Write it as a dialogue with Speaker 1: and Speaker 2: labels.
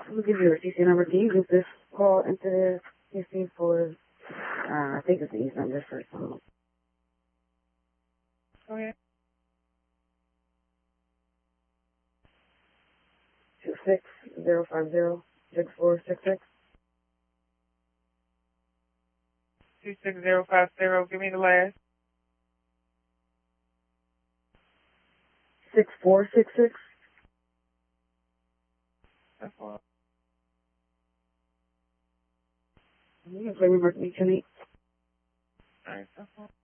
Speaker 1: We'll give you a CC number. Can you use this call into the CC for, I think it's the East number first.
Speaker 2: Go ahead.
Speaker 1: 26050-6466.
Speaker 2: 26050. Give me the last.
Speaker 1: 6466.
Speaker 2: That's all.
Speaker 1: You can play me Mercury tonight.
Speaker 2: All right, that's all.